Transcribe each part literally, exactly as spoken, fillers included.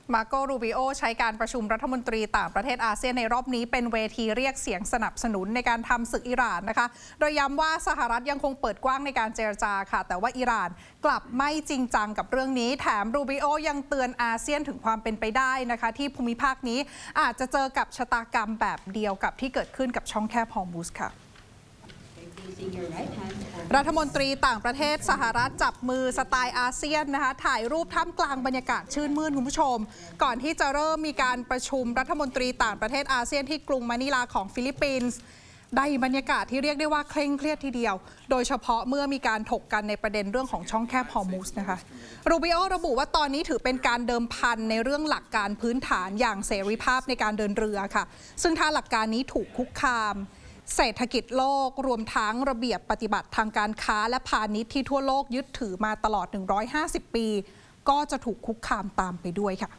มาโก รูบิโอใช้การประชุมรัฐมนตรีต่างประเทศอาเซียนในรอบนี้เป็นเวทีเรียกเสียงสนับสนุนในการทำศึกอิหร่านนะคะโดยย้ำว่าสหรัฐยังคงเปิดกว้างในการเจรจาค่ะแต่ว่าอิหร่านกลับไม่จริงจังกับเรื่องนี้แถมรูบิโอยังเตือนอาเซียนถึงความเป็นไปได้นะคะที่ภูมิภาคนี้อาจจะเจอกับชะตากรรมแบบเดียวกับที่เกิดขึ้นกับช่องแคบฮอร์มุซค่ะรัฐมนตรีต่างประเทศสหรัฐจับมือสไตล์อาเซียนนะคะถ่ายรูปท่ามกลางบรรยากาศชื่นมื่นคุณผู้ชมก่อนที่จะเริ่มมีการประชุมรัฐมนตรีต่างประเทศอาเซียนที่กรุงมะนิลาของฟิลิปปินส์ได้บรรยากาศที่เรียกได้ว่าเคร่งเครียดทีเดียวโดยเฉพาะเมื่อมีการถกกันในประเด็นเรื่องของช่องแคบฮอร์มุซนะคะรูบิโอระบุว่าตอนนี้ถือเป็นการเดิมพันในเรื่องหลักการพื้นฐานอย่างเสรีภาพในการเดินเรือค่ะซึ่งถ้าหลักการนี้ถูกคุกคามเศรษฐกิจโลกรวมทั้งระเบียบปฏิบัติทางการค้าและพาณิชย์ที่ทั่วโลกยึดถือมาตลอดหนึ่งร้อยห้าสิบปีก็จะถูกคุกคามตามไปด้วยค่ะ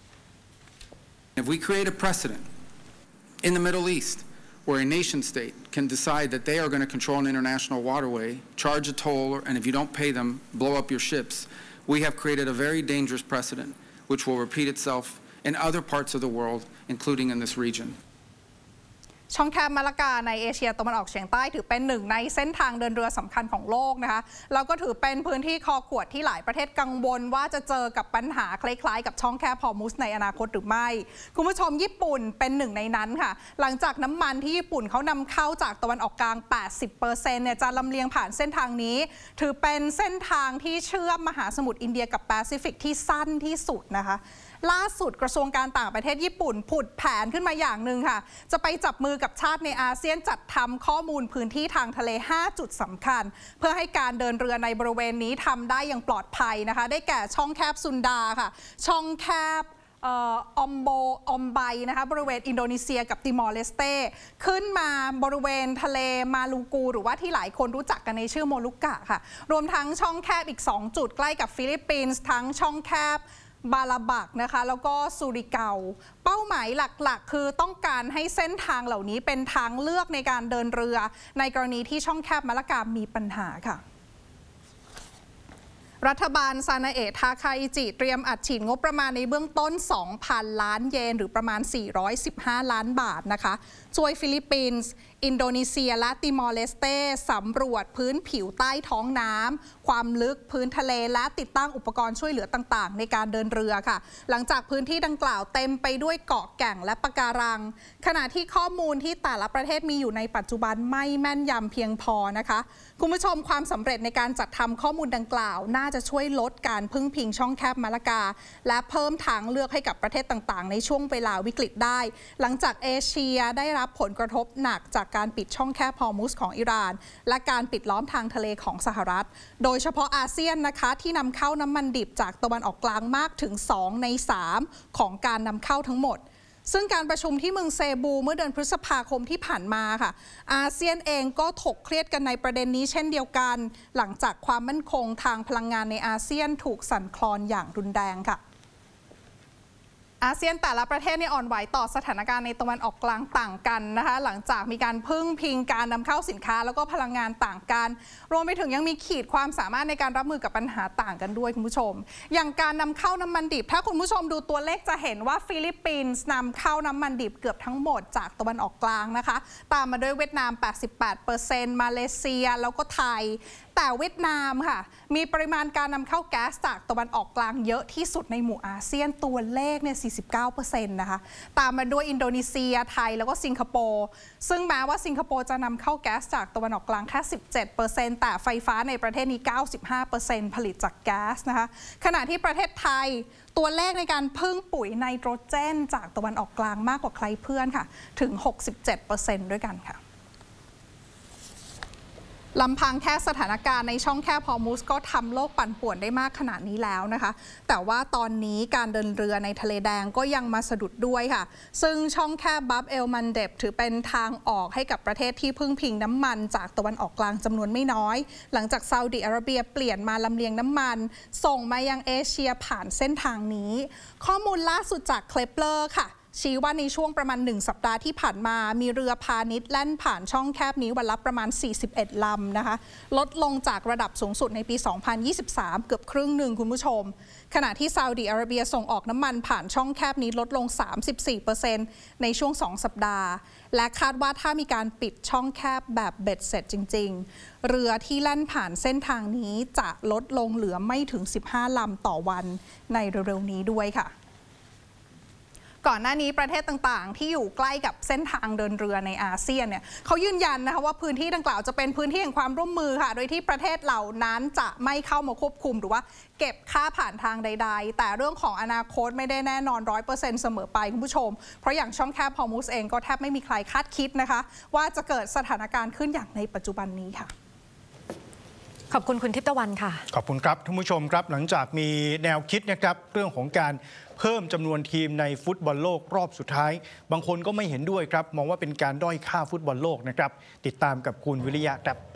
If we create a precedent in the Middle East where a nation state can decide that they are going to control an international waterway, charge a toll, and if you don't pay them, blow up your ships, we have created a very dangerous precedent which will repeat itself in other parts of the world, including in this region. ช่องแคบมาลากาในเอเชียตะวันออกเฉียงใต้ถือเป็นหนึ่งในเส้นทางเดินเรือสำคัญของโลกนะคะแล้วก็ถือเป็นพื้นที่คอขวดที่หลายประเทศกังวลว่าจะเจอกับปัญหาคล้ายๆกับช่องแคบฮอร์มุซในอนาคตหรือไม่คุณผู้ชมญี่ปุ่นเป็นหนึ่งในนั้นค่ะหลังจากน้ำมันที่ญี่ปุ่นเขานำเข้าจากตะวันออกกลาง แปดสิบเปอร์เซ็นต์ เนี่ยจะลำเลียงผ่านเส้นทางนี้ถือเป็นเส้นทางที่เชื่อมมหาสมุทรอินเดียกับแปซิฟิกที่สั้นที่สุดนะคะล่าสุดกระทรวงการต่างประเทศญี่ปุ่นผุดแผนขึ้นมาอย่างหนึ่งค่ะจะไปจับมือกับชาติในอาเซียนจัดทำข้อมูลพื้นที่ทางทะเลห้าจุดสำคัญเพื่อให้การเดินเรือในบริเวณนี้ทำได้อย่างปลอดภัยนะคะได้แก่ช่องแคบซุนดาค่ะช่องแคบออมโบออมไบนะคะบริเวณอินโดนีเซียกับติมอร์เลสเตขึ้นมาบริเวณทะเลมาลูกูหรือว่าที่หลายคนรู้จักกันในชื่อโมลุกะค่ะรวมทั้งช่องแคบอีกสองจุดใกล้กับฟิลิปปินส์ทั้งช่องแคบบาลาบักนะคะแล้วก็ซูริเกาเป้าหมายหลักๆคือต้องการให้เส้นทางเหล่านี้เป็นทางเลือกในการเดินเรือในกรณีที่ช่องแคบมะละกามีปัญหาค่ะรัฐบาลซานาเอะทาคาอิจิเตรียมอัดฉีดงบประมาณในเบื้องต้น สองพัน ล้านเยนหรือประมาณสี่ร้อยสิบห้าล้านบาทนะคะช่วยฟิลิปปินส์อินโดนีเซียและติมอร์เลสเตสำรวจพื้นผิวใต้ท้องน้ำความลึกพื้นทะเลและติดตั้งอุปกรณ์ช่วยเหลือต่างๆในการเดินเรือค่ะหลังจากพื้นที่ดังกล่าวเต็มไปด้วยเกาะแก่งและปะการังขณะที่ข้อมูลที่แต่ละประเทศมีอยู่ในปัจจุบันไม่แม่นยำเพียงพอนะคะคุณผู้ชมความสำเร็จในการจัดทำข้อมูลดังกล่าวน่าจะช่วยลดการพึ่งพิงช่องแคบมะละกาและเพิ่มทางเลือกให้กับประเทศต่างๆในช่วงเวลาวิกฤตได้หลังจากเอเชียได้รับผลกระทบหนักจากการปิดช่องแคบฮอร์มุซของอิหร่านและการปิดล้อมทางทะเลของสหรัฐโดยเฉพาะอาเซียนนะคะที่นำเข้าน้ำมันดิบจากตะวันออกกลางมากถึงสองในสามของการนำเข้าทั้งหมดซึ่งการประชุมที่เมืองเซบูเมื่อเดือนพฤษภาคมที่ผ่านมาค่ะอาเซียนเองก็ถกเครียดกันในประเด็นนี้เช่นเดียวกันหลังจากความมั่นคงทางพลังงานในอาเซียนถูกสั่นคลอนอย่างรุนแรงค่ะอาเซียนแต่ละประเทศนี่อ่อนไหวต่อสถานการณ์ในตะวันออกกลางต่างกันนะคะหลังจากมีการพึ่งพิงการนำเข้าสินค้าแล้วก็พลังงานต่างกันรวมไปถึงยังมีขีดความสามารถในการรับมือกับปัญหาต่างกันด้วยคุณผู้ชมอย่างการนำเข้าน้ำมันดิบถ้าคุณผู้ชมดูตัวเลขจะเห็นว่าฟิลิปปินส์นำเข้าน้ำมันดิบเกือบทั้งหมดจากตะวันออกกลางนะคะตามมาด้วยเวียดนาม แปดสิบแปดเปอร์เซ็นต์ มาเลเซียแล้วก็ไทยแต่เวียดนามค่ะมีปริมาณการนำเข้าแก๊สจากตะวันออกกลางเยอะที่สุดในหมู่อาเซียนตัวเลขเนี่ย สี่สิบเก้าเปอร์เซ็นต์ นะคะตามมาด้วยอินโดนีเซียไทยแล้วก็สิงคโปร์ซึ่งแม้ว่าสิงคโปร์จะนำเข้าแก๊สจากตะวันออกกลางแค่ สิบเจ็ดเปอร์เซ็นต์ แต่ไฟฟ้าในประเทศนี้ เก้าสิบห้าเปอร์เซ็นต์ ผลิตจากแก๊สนะคะขณะที่ประเทศไทยตัวเลขในการพึ่งปุ๋ยไนโตรเจนจากตะวันออกกลางมากกว่าใครเพื่อนค่ะถึง หกสิบเจ็ดเปอร์เซ็นต์ ด้วยกันค่ะลำพังแค่สถานการณ์ในช่องแคบฮอร์มุซก็ทำโลกปั่นป่วนได้มากขนาดนี้แล้วนะคะแต่ว่าตอนนี้การเดินเรือในทะเลแดงก็ยังมาสะดุดด้วยค่ะซึ่งช่องแคบบับเอลมันเดบถือเป็นทางออกให้กับประเทศที่พึ่งพิงน้ำมันจากตะวันออกกลางจำนวนไม่น้อยหลังจากซาอุดิอาระเบียเปลี่ยนมาลำเลียงน้ำมันส่งมายังเอเชียผ่านเส้นทางนี้ข้อมูลล่าสุดจากเคลปเลอร์ค่ะชี้ว่าในช่วงประมาณหนึ่งสัปดาห์ที่ผ่านมามีเรือพาณิชย์แล่นผ่านช่องแคบนี้วันละประมาณสี่สิบเอ็ดลำนะคะลดลงจากระดับสูงสุดในปี สองพันยี่สิบสาม เกือบครึ่งหนึ่งคุณผู้ชมขณะที่ซาอุดิอาระเบียส่งออกน้ำมันผ่านช่องแคบนี้ลดลง สามสิบสี่เปอร์เซ็นต์ ในช่วงสองสัปดาห์และคาดว่าถ้ามีการปิดช่องแคบแบบเบ็ดเสร็จจริงๆเรือที่แล่นผ่านเส้นทางนี้จะลดลงเหลือไม่ถึงสิบห้าลำต่อวันในเร็วๆนี้ด้วยค่ะก่อนหน้านี้ประเทศต่างๆที่อยู่ใกล้กับเส้นทางเดินเรือในอาเซียนเนี่ยเขายืนยันนะคะว่าพื้นที่ดังกล่าวจะเป็นพื้นที่แห่งความร่วมมือค่ะโดยที่ประเทศเหล่านั้นจะไม่เข้ามาควบคุมหรือว่าเก็บค่าผ่านทางใดๆแต่เรื่องของอนาคตไม่ได้แน่นอน ร้อยเปอร์เซ็นต์ เสมอไปคุณผู้ชมเพราะอย่างช่องแคบฮอร์มุซเองก็แทบไม่มีใครคาดคิดนะคะว่าจะเกิดสถานการณ์ขึ้นอย่างในปัจจุบันนี้ค่ะขอบคุณคุณทิพย์ตะวันค่ะขอบคุณครับท่านผู้ชมครับหลังจากมีแนวคิดนะครับเรื่องของการเพิ่มจำนวนทีมในฟุตบอลโลกรอบสุดท้ายบางคนก็ไม่เห็นด้วยครับมองว่าเป็นการด้อยค่าฟุตบอลโลกนะครับติดตามกับคุณวิริยะครับ